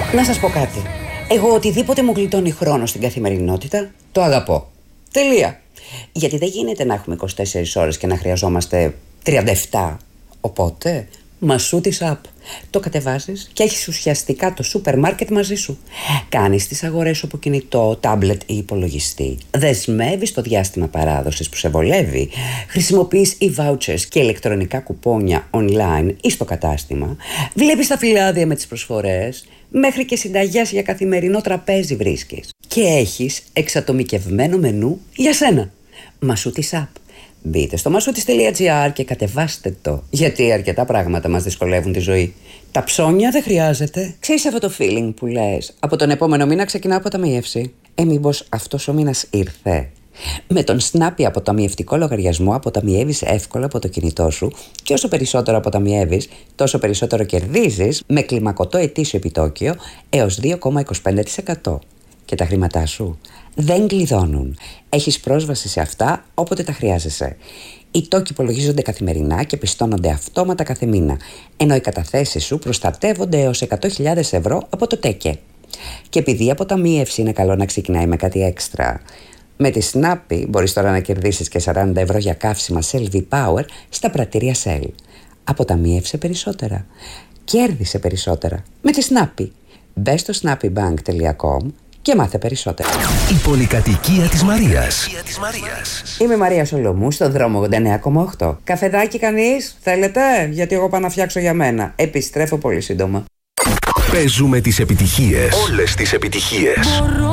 Να σας πω κάτι. Εγώ οτιδήποτε μου γλιτώνει χρόνο στην καθημερινότητα, το αγαπώ. Τελεία. Γιατί δεν γίνεται να έχουμε 24 ώρες και να χρειαζόμαστε 37. Οπότε, Μασούτις App. Το κατεβάζεις και έχεις ουσιαστικά το σούπερ μάρκετ μαζί σου. Κάνεις τις αγορές σου από κινητό, τάμπλετ ή υπολογιστή. Δεσμεύεις το διάστημα παράδοσης που σε βολεύει. Χρησιμοποιείς e-vouchers και ηλεκτρονικά κουπόνια online ή στο κατάστημα. Βλέπεις τα φυλάδια με τις προσφορές. Μέχρι και συνταγές για καθημερινό τραπέζι βρίσκεις. Και έχεις εξατομικευμένο μενού για σένα. Μασούτις App. Μπείτε στο masoutis.gr και κατεβάστε το. Γιατί αρκετά πράγματα μας δυσκολεύουν τη ζωή. Τα ψώνια δεν χρειάζεται. Ξέρεις αυτό το feeling που λες? Από τον επόμενο μήνα ξεκινάω αποταμίευση. Μήπως αυτός ο μήνας ήρθε? Με τον Snappy αποταμιευτικό λογαριασμό αποταμιεύεις εύκολα από το κινητό σου και όσο περισσότερο αποταμιεύεις, τόσο περισσότερο κερδίζεις με κλιμακωτό ετήσιο επιτόκιο έως 2,25%. Και τα χρήματά σου δεν κλειδώνουν. Έχεις πρόσβαση σε αυτά όποτε τα χρειάζεσαι. Οι τόκοι υπολογίζονται καθημερινά και πιστώνονται αυτόματα κάθε μήνα, ενώ οι καταθέσεις σου προστατεύονται έως 100.000 ευρώ από το ΤΕΚΕ. Και επειδή η αποταμίευση είναι καλό να ξεκινάει με κάτι έξτρα, με τη Snappy μπορείς τώρα να κερδίσεις και 40 ευρώ για καύσιμα Shell V-Power στα πρατήρια Shell. Αποταμίευσε περισσότερα. Κέρδισε περισσότερα. Με τη Snappy. Μπες στο snappybank.com και μάθε περισσότερα. Η πολυκατοικία της Μαρίας. Είμαι η Μαρία Σολομού, στον δρόμο 89,8. Καφεδάκι κανείς? Θέλετε? Γιατί εγώ πάω να φτιάξω για μένα. Επιστρέφω πολύ σύντομα. Παίζουμε τις επιτυχίες. Όλες τις επιτυχίες.